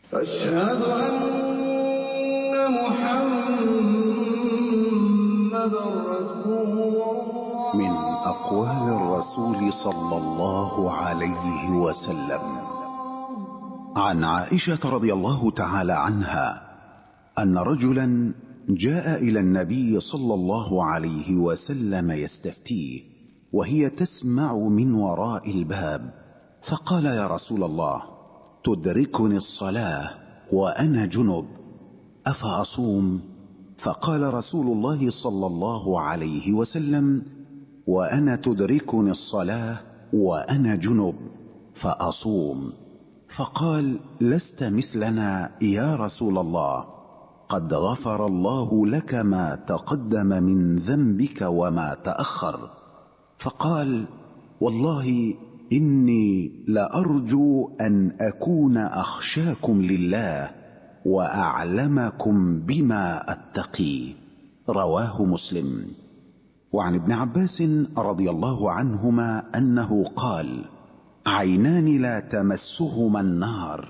أشهد أن محمدًا رسول الله. من أقوال الرسول صلى الله عليه وسلم عن عائشة رضي الله تعالى عنها أن رجلا جاء إلى النبي صلى الله عليه وسلم يستفتيه، وهي تسمع من وراء الباب، فقال: يا رسول الله، تدركني الصلاة وأنا جنب، أفأصوم؟ فقال رسول الله صلى الله عليه وسلم: وأنا تدركني الصلاة وأنا جنب، فأصوم؟ فقال: لست مثلنا يا رسول الله، قد غفر الله لك ما تقدم من ذنبك وما تأخر. فقال: والله إني لأرجو أن أكون أخشاكم لله وأعلمكم بما أتقي. رواه مسلم. وعن ابن عباس رضي الله عنهما أنه قال: عينان لا تمسهما النار،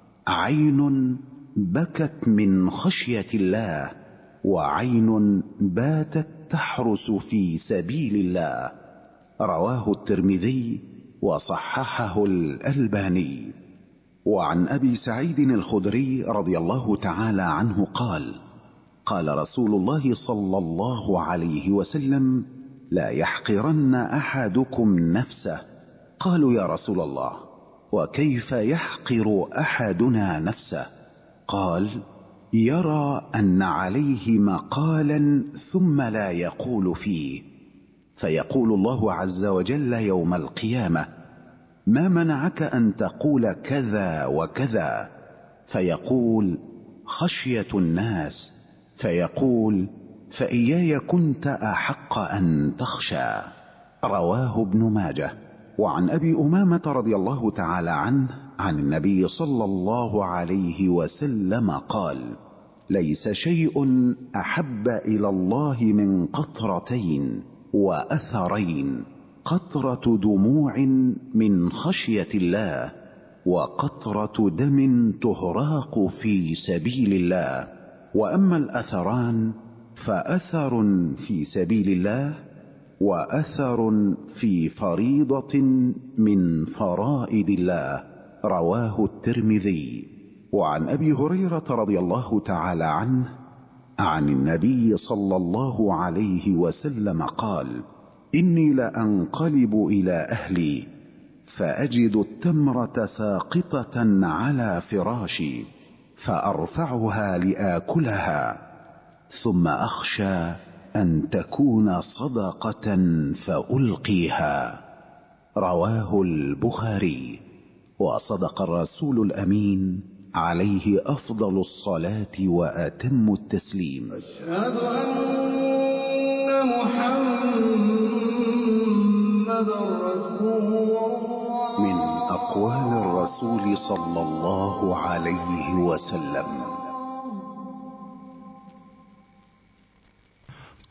عين بكت من خشية الله، وعين باتت تحرس في سبيل الله. رواه الترمذي وصححه الألباني. وعن أبي سعيد الخدري رضي الله تعالى عنه قال: قال رسول الله صلى الله عليه وسلم: لا يحقرن أحدكم نفسه. قالوا: يا رسول الله، وكيف يحقر أحدنا نفسه؟ قال: يرى أن عليه مقالا ثم لا يقول فيه، فيقول الله عز وجل يوم القيامة: ما منعك أن تقول كذا وكذا؟ فيقول: خشية الناس. فيقول: فإياي كنت أحق أن تخشى. رواه ابن ماجه. وعن أبي أمامة رضي الله تعالى عنه عن النبي صلى الله عليه وسلم قال: ليس شيء أحب إلى الله من قطرتين وأثرين: قطرة دموع من خشية الله، وقطرة دم تهراق في سبيل الله. وأما الأثران فأثر في سبيل الله، وأثر في فريضة من فرائض الله. رواه الترمذي. وعن أبي هريرة رضي الله تعالى عنه عن النبي صلى الله عليه وسلم قال: إني لأنقلب إلى أهلي فأجد التمرة ساقطة على فراشي، فأرفعها لآكلها، ثم أخشى أن تكون صدقة فألقيها. رواه البخاري. وصدق الرسول الأمين عليه أفضل الصلاة وأتم التسليم. أشهد أن محمدًا رسول الله. من أقوال الرسول صلى الله عليه وسلم